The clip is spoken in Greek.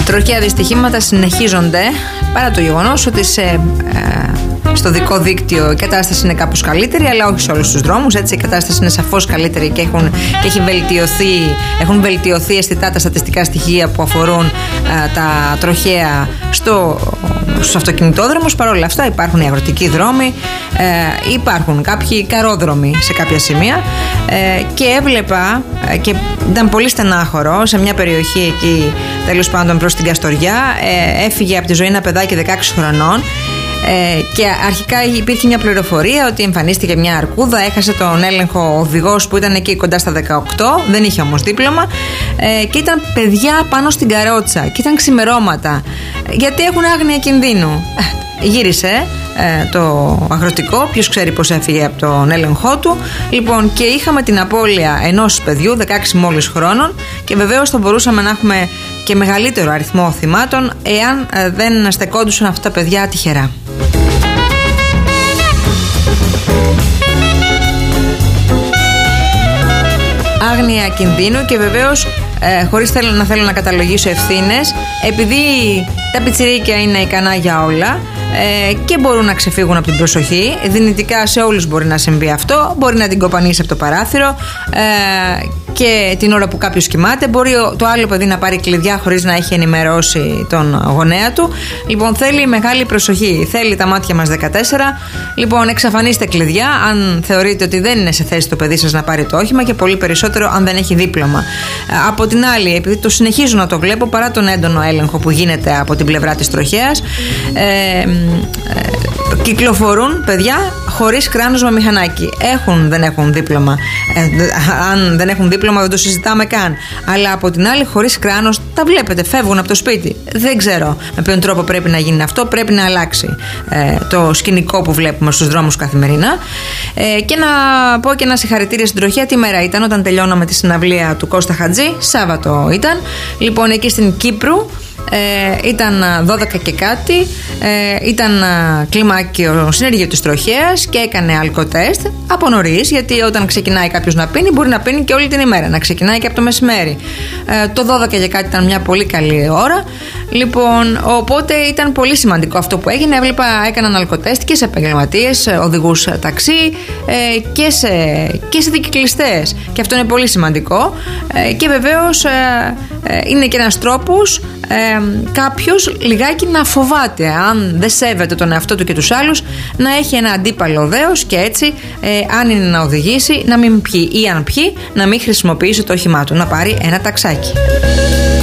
Τροχαία δυστυχήματα συνεχίζονται παρά το γεγονός ότι στο δικό δίκτυο η κατάσταση είναι κάπως καλύτερη, αλλά όχι σε όλους τους δρόμους. Έτσι, η κατάσταση είναι σαφώς καλύτερη και έχουν βελτιωθεί αισθητά τα στατιστικά στοιχεία που αφορούν τα τροχαία στους αυτοκινητόδρομους. Παρ' όλα αυτά υπάρχουν οι αγροτικοί δρόμοι, υπάρχουν κάποιοι καρόδρομοι σε κάποια σημεία και έβλεπα και ήταν πολύ στενάχωρο σε μια περιοχή εκεί, τέλος πάντων προς την Καστοριά, έφυγε από τη ζωή ένα παιδάκι 16 χρονών. Και αρχικά υπήρχε μια πληροφορία ότι εμφανίστηκε μια αρκούδα, έχασε τον έλεγχο ο οδηγός που ήταν εκεί κοντά στα 18, δεν είχε όμως δίπλωμα, και ήταν παιδιά πάνω στην καρότσα και ήταν ξημερώματα, γιατί έχουν άγνοια κινδύνου. Γύρισε το αγροτικό, ποιος ξέρει πως έφυγε από τον έλεγχό του. Λοιπόν, και είχαμε την απώλεια ενός παιδιού 16 μόλις χρόνων, και βεβαίως θα μπορούσαμε να έχουμε και μεγαλύτερο αριθμό θυμάτων εάν δεν στεκόντουσαν αυτά τα παιδιά τυχερά. Άγνοια κινδύνου και βεβαίως χωρίς να θέλω να καταλογίσω ευθύνες, επειδή τα πιτσιρίκια είναι ικανά για όλα και μπορούν να ξεφύγουν από την προσοχή. Δυνητικά σε όλους μπορεί να συμβεί αυτό. Μπορεί να την κοπανίσει από το παράθυρο και την ώρα που κάποιος κοιμάται. Μπορεί το άλλο παιδί να πάρει κλειδιά χωρίς να έχει ενημερώσει τον γονέα του. Λοιπόν, θέλει μεγάλη προσοχή. Θέλει τα μάτια μας 14. Λοιπόν, εξαφανίστε κλειδιά αν θεωρείτε ότι δεν είναι σε θέση το παιδί σας να πάρει το όχημα, και πολύ περισσότερο αν δεν έχει δίπλωμα. Από την άλλη, επειδή το συνεχίζω να το βλέπω παρά τον έντονο έλεγχο που γίνεται από την πλευρά της τροχέας, κυκλοφορούν παιδιά χωρίς κράνος με μηχανάκι. Δεν έχουν δίπλωμα. Αν δεν έχουν δίπλωμα δεν το συζητάμε καν. Αλλά από την άλλη, χωρίς κράνος, τα βλέπετε, φεύγουν από το σπίτι. Δεν ξέρω με ποιον τρόπο πρέπει να γίνει αυτό. Πρέπει να αλλάξει το σκηνικό που βλέπουμε στους δρόμους καθημερινά. Και να πω και ένα συγχαρητήρια στην τροχέα. Τι μέρα ήταν όταν τελειώναμε τη συναυλία του Κώστα Χατζή? Σάββατο ήταν. Λοιπόν, εκεί στην Κύπρου. Ήταν 12 και κάτι, ήταν κλιμάκιο συνεργείο της τροχέας και έκανε αλκοτέστ από νωρίς, γιατί όταν ξεκινάει κάποιος να πίνει μπορεί να πίνει και όλη την ημέρα, να ξεκινάει και από το μεσημέρι. Το 12 και κάτι ήταν μια πολύ καλή ώρα. Λοιπόν, οπότε ήταν πολύ σημαντικό αυτό που έγινε. Έβλεπα, έκαναν αλκοτέστ και σε επαγγελματίες, οδηγούς ταξί και σε δικυκλιστές, και αυτό είναι πολύ σημαντικό. Και βεβαίως είναι και ένας τρόπος κάποιος λιγάκι να φοβάται, αν δεν σέβεται τον εαυτό του και τους άλλους, να έχει ένα αντίπαλο δέος, και έτσι αν είναι να οδηγήσει να μην πιει, ή αν πιει να μην χρησιμοποιήσει το όχημά του, να πάρει ένα ταξάκι.